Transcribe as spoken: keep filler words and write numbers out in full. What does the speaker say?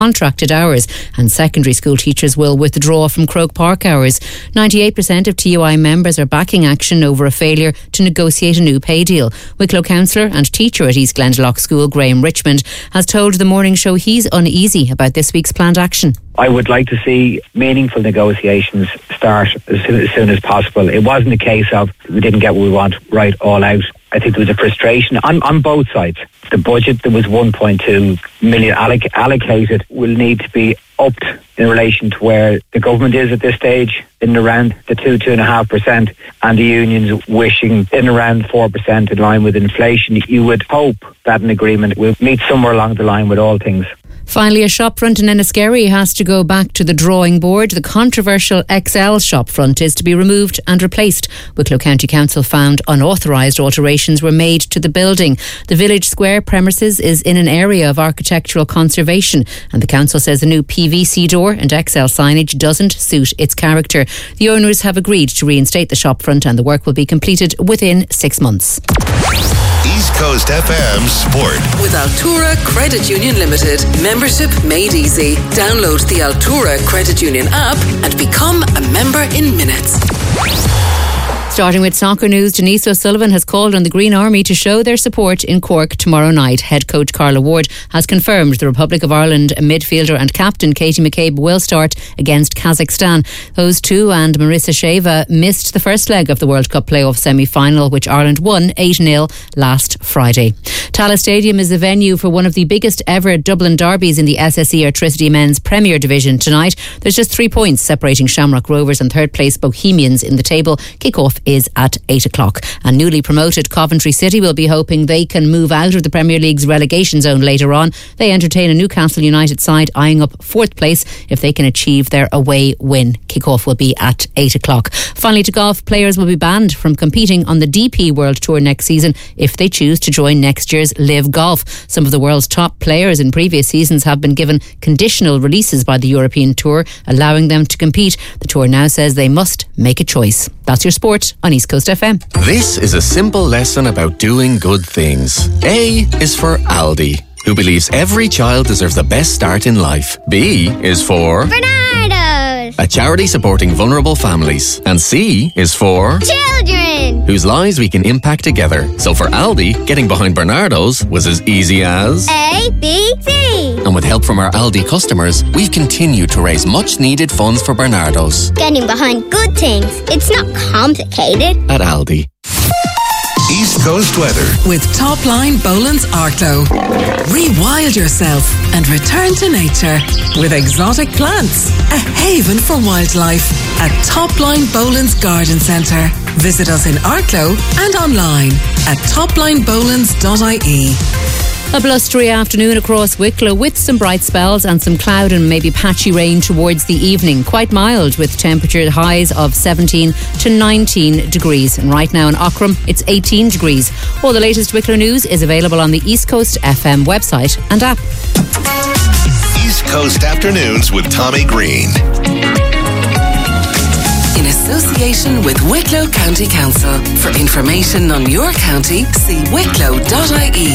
contracted hours, and secondary school teachers will withdraw from Croke Park hours. ninety-eight percent of T U I members are backing action over a failure to negotiate a new pay deal. Wicklow councillor and teacher at East Glendalough School, Graham Richmond, has told The Morning Show he's uneasy about this week's planned action. I would like to see meaningful negotiations start as soon, as soon as possible. It wasn't a case of we didn't get what we want right all out. I think there was a frustration on, on both sides. The budget that was one point two million alloc- allocated will need to be upped in relation to where the government is at this stage, in around the two, two and a half percent, and the unions wishing in around four percent in line with inflation. You would hope that an agreement will meet somewhere along the line with all things. Finally, a shopfront in Enniskerry has to go back to the drawing board. The controversial X L shopfront is to be removed and replaced. Wicklow County Council found unauthorised alterations were made to the building. The Village Square premises is in an area of architectural conservation, and the council says the new P V C door and X L signage doesn't suit its character. The owners have agreed to reinstate the shopfront, and the work will be completed within six months. East Coast F M Sport. With Altura Credit Union Limited. Membership made easy. Download the Altura Credit Union app and become a member in minutes. Starting with soccer news, Denise O'Sullivan has called on the Green Army to show their support in Cork tomorrow night. Head coach Carla Ward has confirmed the Republic of Ireland midfielder and captain Katie McCabe will start against Kazakhstan. Those two and Marissa Sheva missed the first leg of the World Cup playoff semi-final, which Ireland won eight nil last Friday. Tallaght Stadium is the venue for one of the biggest ever Dublin derbies in the S S E Airtricity Men's Premier Division tonight. There's just three points separating Shamrock Rovers and third place Bohemians in the table. Kick-off is at eight o'clock. And newly promoted Coventry City will be hoping they can move out of the Premier League's relegation zone later on. They entertain a Newcastle United side eyeing up fourth place if they can achieve their away win. Kick-off will be at eight o'clock. Finally, to golf, players will be banned from competing on the D P World Tour next season if they choose to join next year's Live Golf. Some of the world's top players in previous seasons have been given conditional releases by the European Tour, allowing them to compete. The Tour now says they must make a choice. That's your sport on East Coast F M. This is a simple lesson about doing good things. A is for Aldi, who believes every child deserves the best start in life. B is for Bernardo's, a charity supporting vulnerable families. And C is for children, whose lives we can impact together. So for Aldi, getting behind Bernardo's was as easy as A, B, C. And with help from our Aldi customers, we've continued to raise much needed funds for Bernardo's. Getting behind good things. It's not complicated. At Aldi. East Coast weather. With Topline Boland's Arklow. Rewild yourself and return to nature with exotic plants. A haven for wildlife at Topline Boland's Garden Centre. Visit us in Arklow and online at topline bolands dot I E. A blustery afternoon across Wicklow with some bright spells and some cloud and maybe patchy rain towards the evening. Quite mild with temperature highs of seventeen to nineteen degrees. And right now in Aughrim, it's eighteen degrees. All the latest Wicklow news is available on the East Coast F M website and app. East Coast Afternoons with Tommy Green. In association with Wicklow County Council. For information on your county, see wicklow dot I E.